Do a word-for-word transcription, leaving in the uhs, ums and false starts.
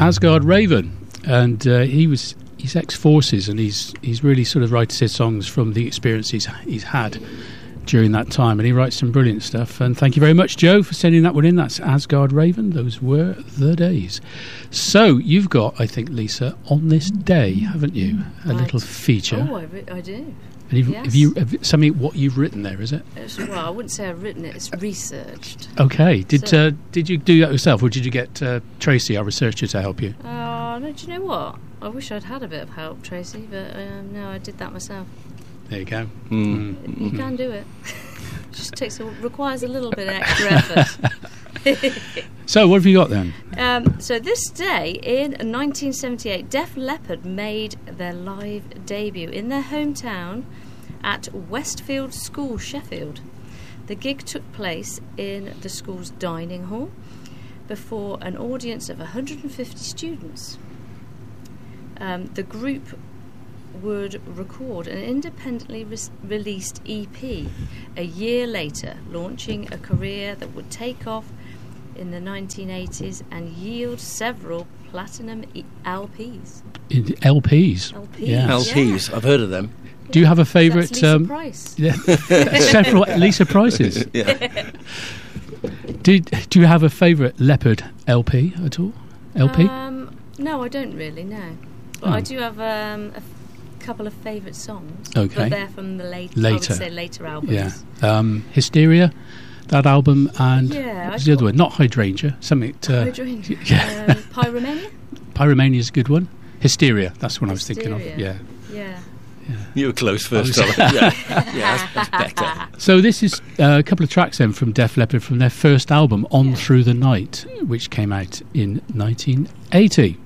Asgard Raven, and uh, he was he's ex-forces, and he's he's really sort of writes his songs from the experiences he's had during that time, and he writes some brilliant stuff. And thank you very much, Joe, for sending that one in. That's Asgard Raven. Those were the days. So you've got, I think, Lisa, On This Day, haven't you? A right. little feature. Oh, I, re- I do. And you've, yes. have you have something what you've written there? Is it? It's, well, I wouldn't say I've written it. It's researched. Okay. Did So- uh, did you do that yourself, or did you get uh, Tracy, our researcher, to help you? Oh, no, do you know what? I wish I'd had a bit of help, Tracy, but um, no, I did that myself. There you go. Mm. Mm. You can do it. Just takes a, requires a little bit of extra effort. So what have you got then? Um, so this day in nineteen seventy-eight, Def Leppard made their live debut in their hometown at Westfield School, Sheffield. The gig took place in the school's dining hall before an audience of one hundred fifty students. Um, the group would record an independently re- released E P a year later, launching a career that would take off in the nineteen eighties and yield several platinum e- L Ps. In L Ps. L Ps, Yeah. L Ps, yeah. I've heard of them. Do you have a favourite? That's Lisa Um, Price. yeah, several Lisa Prices. Yeah. Did do you have a favourite Leopard L P at all? L P? Um, no, I don't really, no. But Oh. I do have um, a f- couple of favourite songs. Okay. But they're from the late, I Later. would say later albums. Yeah. Um, Hysteria, that album, and Yeah, what's I the other thought- one? Not Hydrangea. Something. To, Hydrangea. Yeah. Um, Pyromania? Pyromania is a good one. Hysteria. That's what I was thinking of. Hysteria. Yeah. Yeah. You were close first I was- time. yeah, yeah that's, that's better. So this is uh, a couple of tracks then from Def Leppard from their first album, On Yeah. Through the Night, which came out in nineteen eighty.